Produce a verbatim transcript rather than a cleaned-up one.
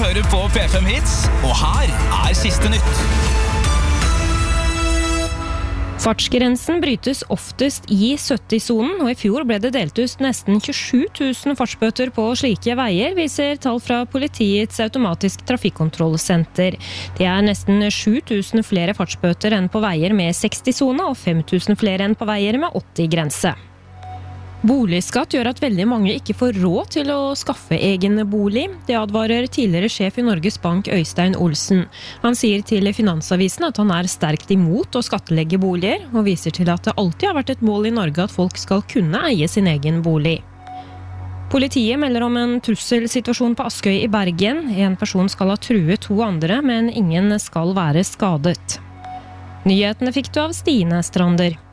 hører på P fem Hits, og her er siste nytt. Fartsgrensen brytes oftest i sytti-sonen, og i fjor ble det delt ut nesten tjuesju tusen fartsbøter på slike veier, viser tall fra politiets automatisk trafikkontrollsenter. Det er nesten sju tusen flere fartsbøter enn på veier med seksti-sone, og fem tusen flere enn på veier med åtti-grense. Boligskatt gjør at veldig mange ikke får råd til å skaffe egen bolig. Det advarer tidligere sjef i Norges Bank Øystein Olsen. Han sier til Finansavisen at han er sterkt imot å skattlegge boliger, og viser til at det alltid har vært et mål i Norge at folk skal kunne eie sin egen bolig. Politiet melder om en trusselsituasjon på Askøy i Bergen. En person skal ha truet to andre, men ingen skal være skadet. Nyhetene fikk du av Stine Strander.